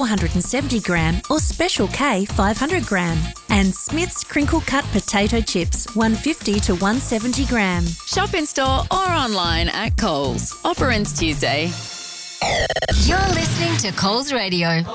470 gram or Special K 500 gram. And Smith's Crinkle Cut Potato Chips 150 to 170 gram. Shop in store or online at Coles. Offer ends Tuesday. You're listening to Coles Radio.